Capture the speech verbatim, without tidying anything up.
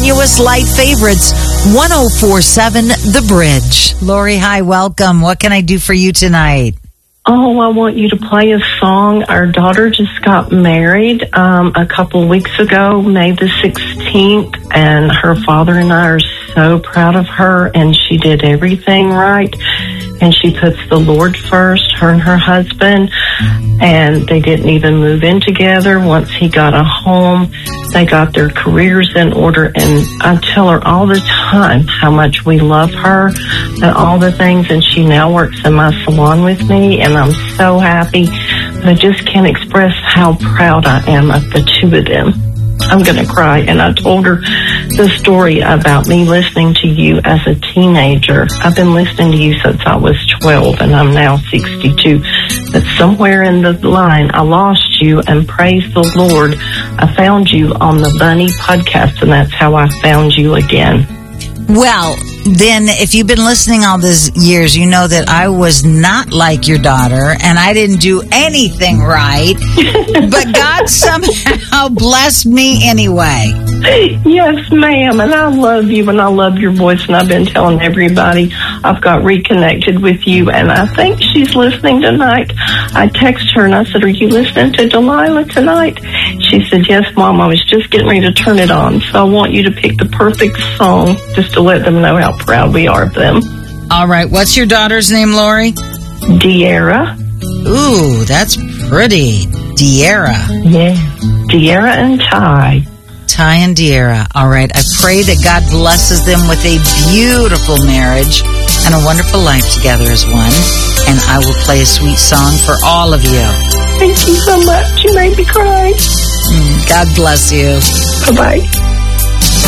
continuous light favorites, one oh four point seven The Bridge. Lori, hi, welcome. What can I do for you tonight? Oh, I want you to play a song. Our daughter just got married um, a couple weeks ago, May the sixteenth, and her father and I are so proud of her, and she did everything right, and she puts the Lord first, her and her husband, and they didn't even move in together. Once he got a home, they got their careers in order, and I tell her all the time how much we love her and all the things, and she now works in my salon with me, and I'm so happy, but I just can't express how proud I am of the two of them. I'm going to cry. And I told her the story about me listening to you as a teenager. I've been listening to you since I was twelve, and I'm now sixty-two. But somewhere in the line, I lost you, and praise the Lord, I found you on the Bunny podcast, and that's how I found you again. Well, then if you've been listening all these years, you know that I was not like your daughter, and I didn't do anything right, but God somehow blessed me anyway. Yes, ma'am, and I love you, and I love your voice, and I've been telling everybody I've got reconnected with you, and I think she's listening tonight. I texted her, and I said, are you listening to Delilah tonight? She said, yes, Mom, I was just getting ready to turn it on, so I want you to pick the perfect song just to let them know how proud we are of them. All right, what's your daughter's name, Lori? De'Ara. Ooh, that's pretty. De'Ara. Yeah, De'Ara and Ty. Ty and De'Ara. All right, I pray that God blesses them with a beautiful marriage and a wonderful life together as one. And I will play a sweet song for all of you. Thank you so much. You made me cry. God bless you. Bye-bye.